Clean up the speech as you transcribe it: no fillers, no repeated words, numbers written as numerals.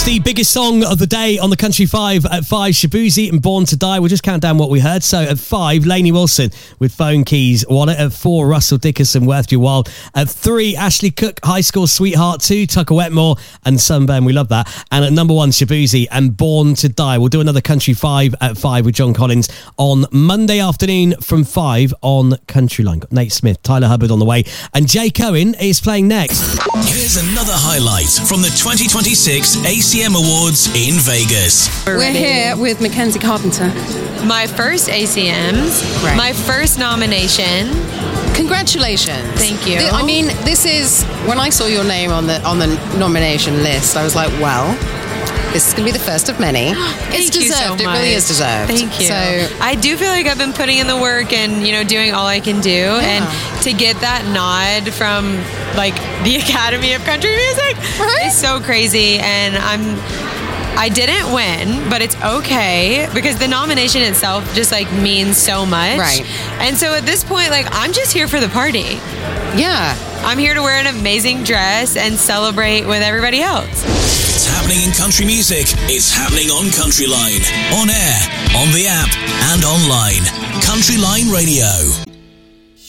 the biggest song of the day on the Country 5 at 5, Shaboozey and Born to Die. We'll just count down what we heard. So at 5, Lainey Wilson with Phone Keys Wallet. At 4, Russell Dickerson, Worth Your While. At 3, Ashley Cook, High School Sweetheart. 2, Tucker Wetmore and Sunburn. We love that. And at number 1, Shaboozey and Born to Die. We'll do another Country 5 at 5 with John Collins on Monday afternoon from 5 on Country Line. Got Nate Smith, Tyler Hubbard on the way. And Jay Cohen is playing next. Here's another highlight from the 2026 ACM Awards in Vegas. We're here with Mackenzie Carpenter. My first ACMs, Right. my first nomination. Congratulations. Thank you. I mean, this is, when I saw your name on the nomination list, I was like, well, this is going to be the first of many. It's Thank you so deserved. It much. really is deserved. Thank you. So, I do feel like I've been putting in the work and, doing all I can do. And to get that nod from, the Academy of Country Music is so crazy. And I didn't win, but it's okay because the nomination itself just means so much. Right. And so at this point, I'm just here for the party. yeah. I'm here to wear an amazing dress and celebrate with everybody else. It's happening in country music. It's happening on Country Line. On air, on the app, and online. Country Line Radio.